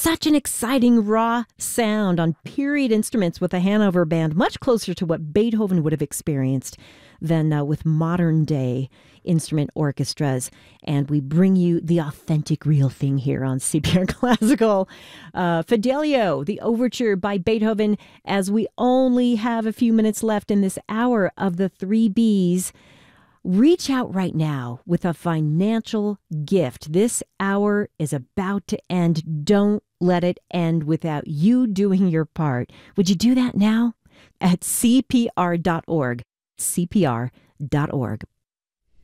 such an exciting raw sound on period instruments with the Hanover Band, much closer to what Beethoven would have experienced than with modern day instrument orchestras. And we bring you the authentic, real thing here on CPR Classical. Fidelio, the overture by Beethoven, as we only have a few minutes left in this hour of the three Bs. Reach out right now with a financial gift. This hour is about to end. Don't let it end without you doing your part. Would you do that now? At CPR.org. CPR.org.